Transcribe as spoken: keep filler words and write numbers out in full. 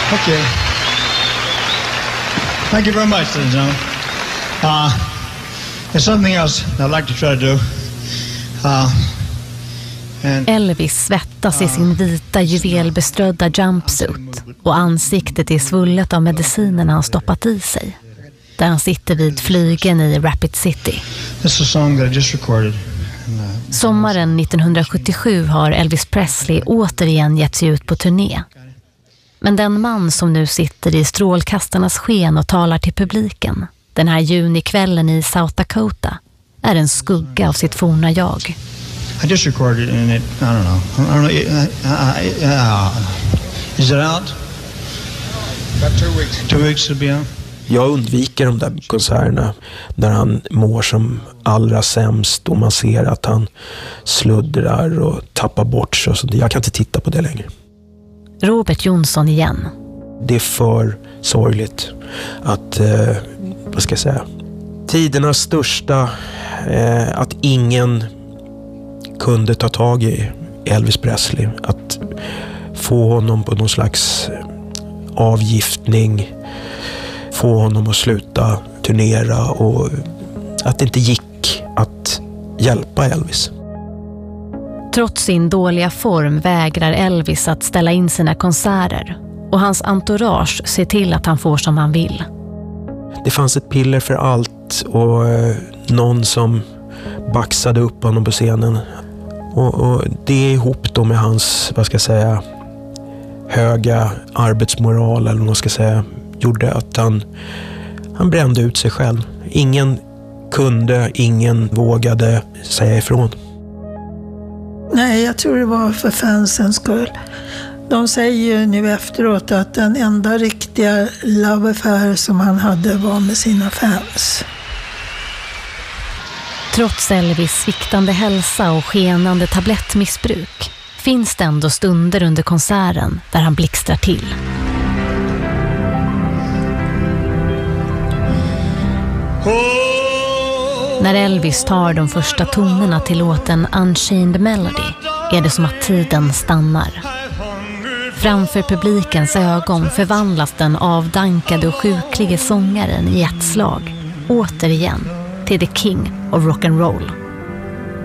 Okay. Thank you very much, ladies and gentlemen. Uh, there's something else I'd like to try to do. Uh, and, Elvis svettas i sin vita juvelbeströdda jumpsuit och ansiktet är svullet av medicinerna han stoppat i sig. Där han sitter vid flygen i Rapid City. This is a song that I just recorded. Sommaren nittonhundrasjuttiosju har Elvis Presley återigen gett sig ut på turné. Men den man som nu sitter i strålkastarnas sken och talar till publiken den här junikvällen i South Dakota är en skugga av sitt forna jag. I just recorded and it, I don't know. I don't know. Uh, uh, is it out? About two weeks. Two weeks to be out. Jag undviker de där konserterna när han mår som allra sämst och man ser att han sluddrar och tappar bort sig. Så jag kan inte titta på det längre. Robert Jonsson igen. Det är för sorgligt att, eh, vad ska jag säga, tidernas största, eh, att ingen kunde ta tag i Elvis Presley. Att få honom på någon slags avgiftning, få honom att sluta turnera och att det inte gick att hjälpa Elvis. Trots sin dåliga form vägrar Elvis att ställa in sina konserter och hans entourage ser till att han får som han vill. Det fanns ett piller för allt och eh, någon som baxade upp honom på scenen. Och, och det ihop då med hans, vad ska jag säga, höga arbetsmoral eller vad man ska säga, gjorde att han, han brände ut sig själv. Ingen kunde, ingen vågade säga ifrån. Nej, jag tror det var för fansens skull. De säger ju nu efteråt att den enda riktiga love affair som han hade var med sina fans. Trots Elvis sviktande hälsa och skenande tablettmissbruk finns det ändå stunder under konserten där han blixtrar till. När Elvis tar de första tonerna till låten Unchained Melody är det som att tiden stannar. Framför publikens ögon förvandlas den avdankade och sjuklige sångaren i ett slag återigen till The King of Rock'n'Roll.